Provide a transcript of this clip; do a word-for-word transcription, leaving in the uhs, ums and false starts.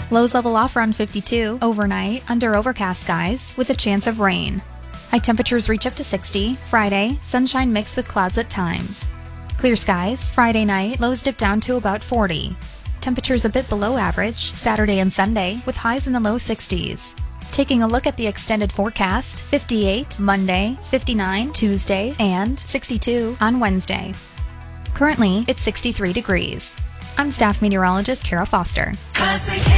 Lows level off around fifty-two. Overnight, under overcast skies with a chance of rain. High temperatures reach up to sixty. Friday, sunshine mixed with clouds at times. Clear skies. Friday night, lows dip down to about forty. Temperatures a bit below average Saturday and Sunday with highs in the low sixties. Taking a look at the extended forecast, fifty-eight Monday, fifty-nine Tuesday, and sixty-two on Wednesday. Currently, it's sixty-three degrees. I'm staff meteorologist Kara Foster. Classic